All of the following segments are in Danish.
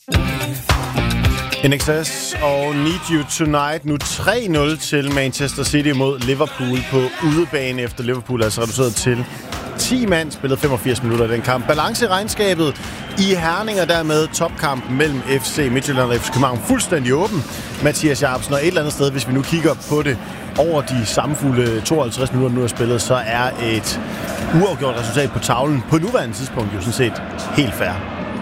INXS og Need You Tonight. Nu 3-0 til Manchester City mod Liverpool på udebane, efter Liverpool er altså reduceret til 10 mand. Spillet 85 minutter i den kamp. Balance i regnskabet i Herning, og dermed topkampen mellem FC Midtjylland og FC København fuldstændig åben. Mathias Jacobsen, og et eller andet sted, hvis vi nu kigger på det over de samfulde 52 minutter, nu er spillet, så er et uafgjort resultat på tavlen på nuværende tidspunkt jo sådan set helt fair.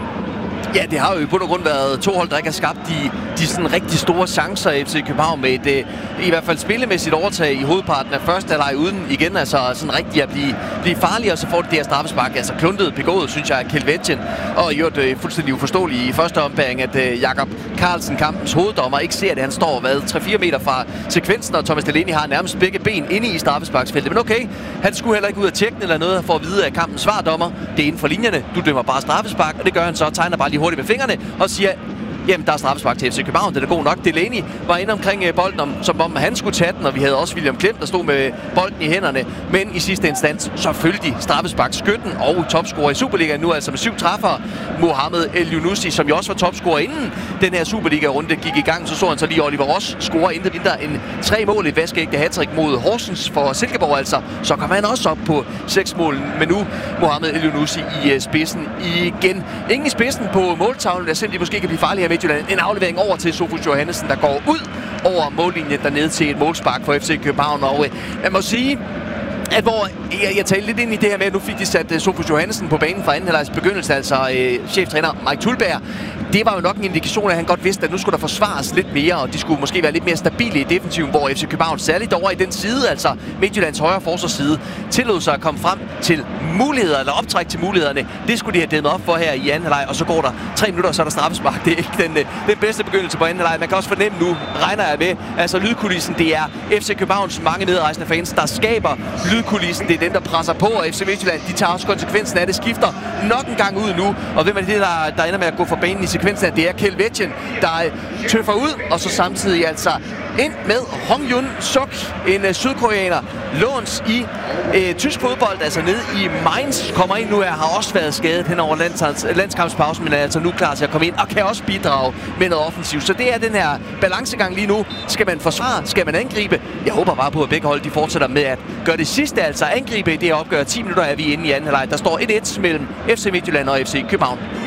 Ja, det har jo på grund været to hold, der ikke har skabt de sådan rigtig store chancer i FC København med et i hvert fald spillemæssigt overtag i hovedparten af første halvleg uden igen altså sådan rigtig at blive farlig, og så får det her straffespark altså kluntet begået, synes jeg, af Kelvetjen, og gjort fuldstændig uforståeligt i første ombæring, at Jakob Carlsen, kampens hoveddommer, ikke ser det. Han står 3-4 meter fra sekvensen, og Thomas Delaney har nærmest begge ben inde i straffesparksfeltet. Men okay, han skulle heller ikke ud af tjekke eller noget for at vide af kampens svardommer. Det er inden for linjerne. Du dømmer bare straffespark, og det gør han så, tegner bare lige hurtigt med fingrene og siger, jamen, der er straffespark til FC København, det er god nok. Delaney var inde omkring bolden, som om han skulle tage den, og vi havde også William Klem, der stod med bolden i hænderne. Men i sidste instans, så følte de straffespark skytten og topscorer i Superligaen nu, altså med 7 træffere. Mohamed El Younousi, som jo også var topscorer inden den her Superliga-runde gik i gang, så han så lige Oliver Ross score intet mindre end 3 mål, et vaskeægte hattrick mod Horsens for Silkeborg altså. Så kommer han også op på 6 mål, men nu Mohamed El Younousi i spidsen igen. Ingen i spidsen på måltavlen, der selv de måske kan blive farlige her Midtjylland. En aflevering over til Sofus Johannesen, der går ud over mållinjen dernede til et målspark for FC København. Og man må sige, at hvor jeg talte lidt ind i det her med, at nu fik de sat Sofus Johannesen på banen fra anden halvlegs begyndelse, altså cheftræner Mike Tulberg. Det var jo nok en indikation af, at han godt vidste, at nu skulle der forsvares lidt mere, og de skulle måske være lidt mere stabile i defensiven, hvor FC København særligt over i den side, altså Midtjyllands højre forsvarsside, tillod sig at komme frem til muligheder, eller optræk til mulighederne. Det skulle de have dæmmet op for her i anden halvleg, og så går der 3 minutter, og så er der straffespark. Det er ikke den bedste begyndelse på anden halvleg. Man kan også fornemme nu, regner jeg med, altså lydkulissen, det er FC Københavns mange medrejsende fans, der skaber lydkulissen. Det er dem, der presser på, og FC Midtjylland, de tager også konsekvensen af det, skifter nok en gang ud nu, og hvem er det, der ender med at gå for banen i sekvensen af? Det er Kelvetjen, der tøffer ud, og så samtidig altså ind med Hong Yun Suk, en sydkoreaner, låns i tysk fodbold, altså nede i Mainz, kommer ind nu, har også været skadet hen over landskampspausen, men er altså nu klar til at komme ind, og kan også bidrage med noget offensivt. Så det er den her balancegang lige nu. Skal man forsvare? Skal man angribe? Jeg håber bare på, at begge hold de fortsætter med at gøre det sidste, altså angribe i det her opgør. 10 minutter er vi inde i anden halvleg. Der står 1-1 mellem FC Midtjylland og FC København.